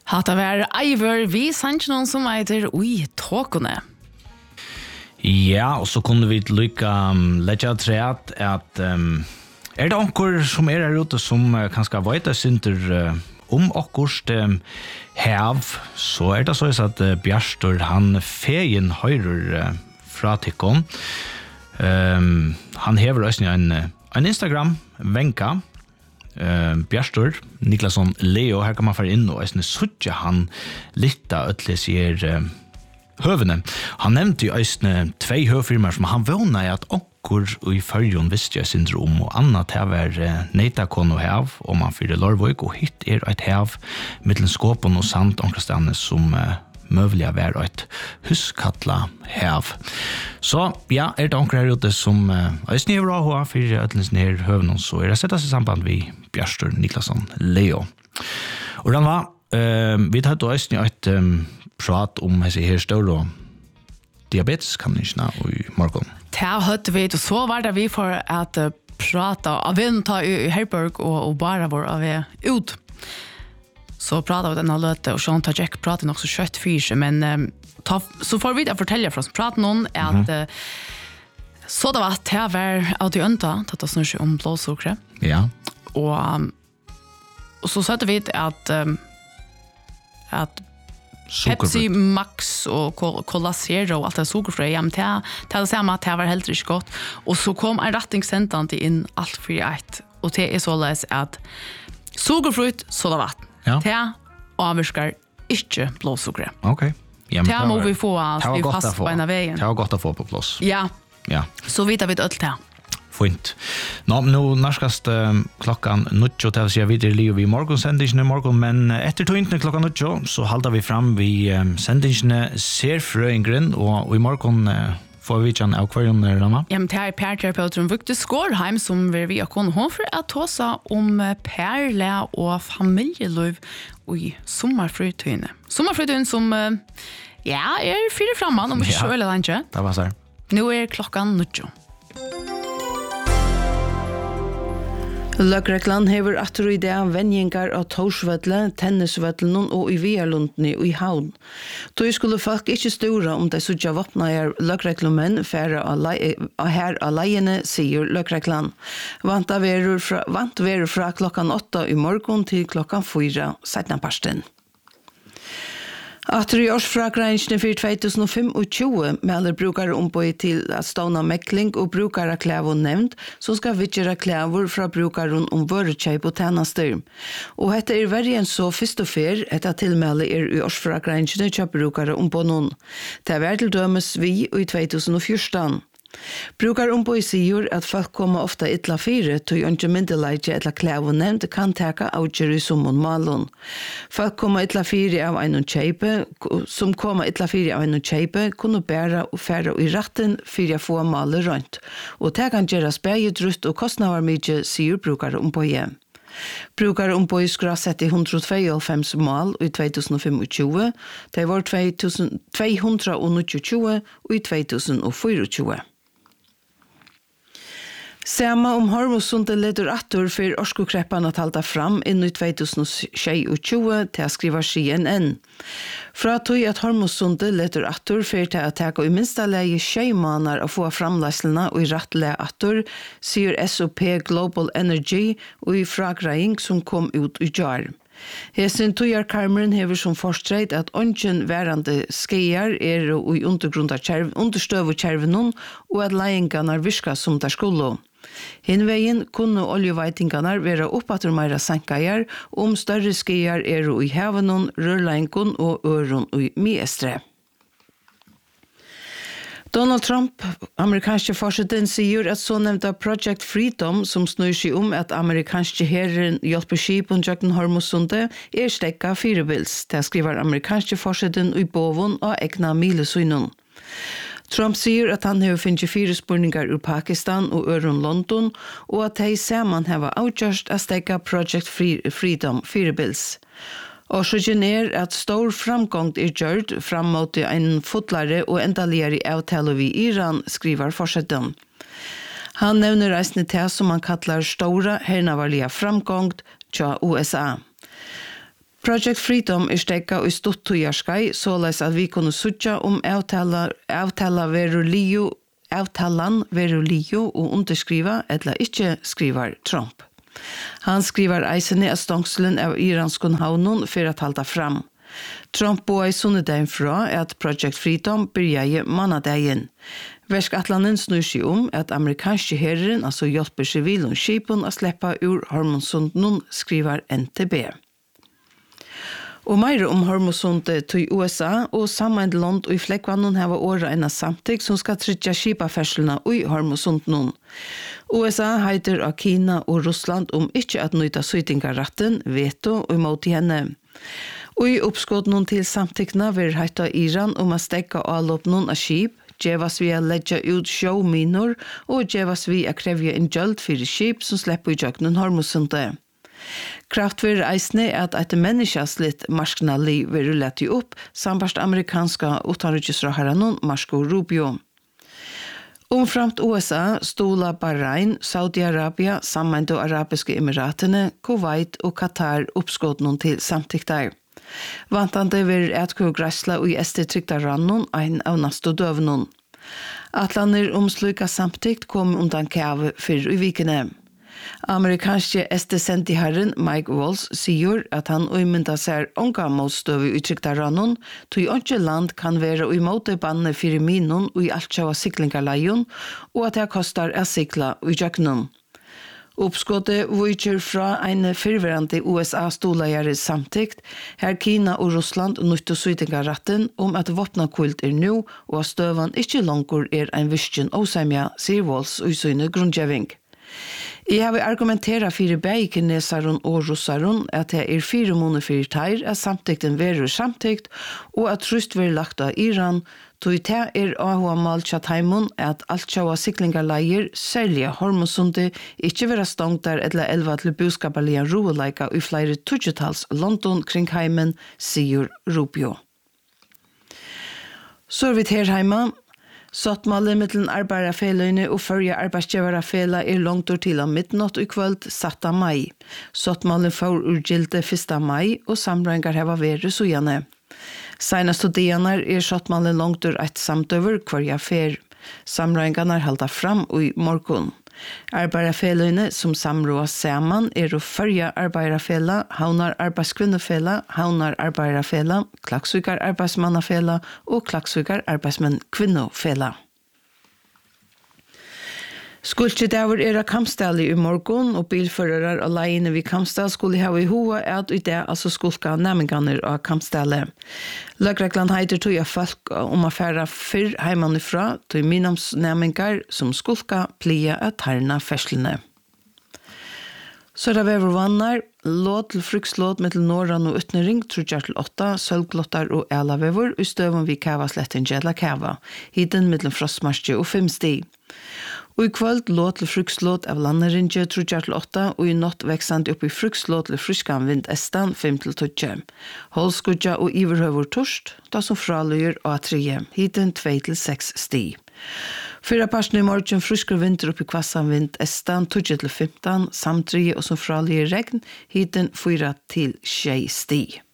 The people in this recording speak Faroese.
Hatta var Eivor, vi sanns noen som heter Ui Tåkone. Ja, og så kunne vi lykka lägga träet att är det ankor som är här ute som kanske vet synder om akkurst hav, så är det så att Bjärstor han fejen höjrer fra tikkon. Han hever også en Instagram, Venka, Bjärstor, Niklasson Leo, her kan man få inn og suttje han litta øtlig sier høvene. Han nevnte jo østene 2 høvfirmer som han vågna i at okkur i fyrjon visste jeg syndrom og annat her var Neitakon og hev og man fyrir Lorvøk og hitt et hev mittlen skåpen og sant omkrastane som møvliga var et huskattla hev. Så ja, det onker her ute som østene er bra for øtlens ned høvene så det sett oss i samband vi Bjärstor Niklasson Leo. Og den var vi tatt østene et prat om her større diabetes kan ikke i morgen. Det hørte vi, og så var det vi for at prata av vinta i Herborg og bara vår av ut. Så pratar vi denne løte, og sånn tar Jack prater nok så kjøtt fyrt, men så får vi det fortelle fra oss. Prater noen at så det var at det var av de ønta, at det snur seg om blåsukkeret. Ja. Og så søtte vi at Pepsi Max och Cola Zero och allt det sockerfria ja, men det samma att det var helt inte gott och så kom en rättingscentant in allt för ett och det är så läs att sockerfritt soda vatten. Ja. Det avskar inte blodsocker. Okej. Ja, men det måste vi få att vi fast på en vägen. Det var gott att få på plats. Ja. Ja. Så vet vi allt det. Fint. Nå, nærskast klokkan 9 til å si videre liv i morgensendingene i morgen, men etter togintene klokkan 9 så halder vi fram vi sendingene Serfrøyngren, og i morgen får vi kjenne av hverjon Rana. Ja, men det er Per-terapeuten Victor Skårheim som vil vi akkurat hon for å ta seg om perle og familieliv i sommerfrytøyene. Sommerfrytøyene som ja, er 4 framan, om vi ikke eller ikke. Det var så her. Nå er klokkan 9. Løkrekland hever atter i det venjengar av Torsvøtle, Tennisvøtlen og i Viarlundene i Havn. Då skulle folk ikke stora om de sutja våpna er løkreklumenn færre her av leiene, sier Løkrekland. Vant verur fra klokkan 8 i morgen til klokkan 4 17:00. Atter i årsfragrensene for 2025 melder brukare ombøy til at stående mekling og brukare klævor nevnt, som skal vidgjøre klævor fra brukaren om vørekjøp og tjenester. Og dette er verre enn så først og fer, etter tilmelde i årsfragrensene til brukare ombøy noen. Det er til dømes vi i 2014. Brukar ombøy sier at folk kommer ofta ytla fire til ikke myndeleidje eller klæv og nevnt kan teka avgjør i summon malen. Folk kommer ytla fire av en kjeipe, som kommer ytla fire av en kjeipe, kunne bæra og fære i ratten for å få maler rundt. Og det kan gjøres bægedrutt og kostnader mye, sier brukar ombøy. Brukar ombøy skulle sette 192 mal i 2025, det var 2229 i 2024. Samma om hormosunde leder attor for orskokreppan at halda fram inn i 2022 til å skriva CNN. Fra tog at hormosunde leder attor for til å teka i minsta leie 6 måneder å få framleislene og i rettelig attor, sier SOP Global Energy og i fragreiing som kom ut i jar. Hesen Tujar Karmeren hever som forstreit at ongen værande skeier er i understøv og kjervenon og at leiengarna virka som der skulle. Hinveien kunne oljeveitingarna være oppatter meira sankaier om større skeier er i hevenon, rørleinkon og øron i miestre. Donald Trump, amerikanske forsiden, sier at så nevnte Project Freedom, som snur seg om at amerikanske herren hjelper skip og Jøkken Hormosunde, er stekka firebils. Det skriver amerikanske forsiden i Bovon og egna milesøynon. Trump sier at han har finnet 4 spurningar ur Pakistan og øren London, og at de sammen har avgjørst å stekka Project Freedom firebils. Og så gener at stor framgång gjort fram mot en fotlare og endaligere avtale vi Iran, skriver forsetten. Han nevner reisende til som han kallar stora hernavarliga framgång til USA. Project Freedom stekka i stuttujarskai, såleis at vi kunne suttja avtalan veru lio og underskriva eller ikkje skrivar Trump. Han skriver eisene av stongselen av iranskon havnon for at halda fram. Trump bo i sunnedagen fra at Project Freedom byrja mannadagen. Verskatlanen snur seg at amerikanske herren, altså hjelper sivilon skipon, å sleppa ur Hormuzsunden, skriver NTB. Og meira Hormuzsundet til USA og saman land og i flekkvannon hava åra enn samtidig som skal tryggja skipaferslene i Hormuzsunden. USA heiter av Kina og Russland ikkje at nøyta sytingarratten, veto og imot henne. Og i oppskådnen til samtidigna vil heita Iran å stekka avlåpnen av skip, djevas vi a leggja ut sjåminor og djevas vi a krevja en gjøld fyrir skip som slipper i jøgnen Hormuzsundet. Kraftver eisne at et menneskeslitt marsknalli vil lette opp sambarst amerikanska utanriksrådherren Marco Rubio. Omframt USA stola Bahrain, Saudi-Arabia, Sammento Arabiske Emiratene, Kuwait og Qatar oppskådnen til samtidig. Vantande vil etkugreisla og i estetrykktarannon ein av nasto døvnon. Atlaner omsluka samtidig kom undan kave fyrir i vikene. Amerikanske ST-sentiherren Mike Walls sier at han umynda ser onka motstøve i trykktarannon, tog ikke land kan være uimote banne fyrir minon og i altsjava siklingarleion, og at det kostar å sikla i jøknon. Oppskottet vujtjer fra en fyrverande USA-stoleiere samtidigt, her Kina og Russland nytto sytingarratten at våpnakult nå, og at støvan ikke langer en visjen osemja, sier Walls og i syne grundgjeving. Jeg har argumenteret for beikinesaron og russaron at det 4 måneder for teir at samtidig verer samtidig og at trust vil lagt av Iran, tog det ahua maltjat heimon at alt sjåa siklingarleier, særlig Hormuzsundet, ikke vera stongtar eller elva til buskapalia roeleika i flere tudgetals London kring heimen, sier Rubio. Så vi her heima. Sottmalet mittelen arbeiderfeløyne og førje arbeidsgiverafela langt til av midnatt i kvöld 7. mai. Sottmalet får urgilde 1. mai og samrøyngar heva vere sujane. Senast og dianar sottmalet langt et samtøver hver fer. Samrøyngarna halda fram i morgon. Arbeiderfeløyne som samråa saman å førje arbeiderfela, Havnar arbeidskvinnefela, Havnar arbeiderfela, Klaksvikar arbeidsmannafela og Klaksvikar arbeidsmenn kvinnofela. Skuldsjedaver av kampstallet i morgon, og bilførere og leiene vid kampstall skulle ha i hoa at i det altså skulka nemminganer av kampstallet. Løgregland heiter tog av folk om affæra fyrr heimanifra til minamsnemmingar som skulka plia at herna ferslene. Så det var vannar, låt til frukslåt med til Norran og Utnering, 3-8, sølglottar og elavever, i støven vid kavasletten Gjella Kava, hiden mellom frostmarsje og 5 sti. Og i kvöld låt til frukslåt av landerinje 3-8 og i natt veksand opp i frukslåt til fryskan vind estan 5-12. Holskudja og iverhøver torst, da som fraløyer og A3, hiten 2-6 sti. Fyra parten i morgen fruskere vinter opp i kvassan vind estan 2-15, samtrige og som fraløyer regn, hiten 4-6 sti.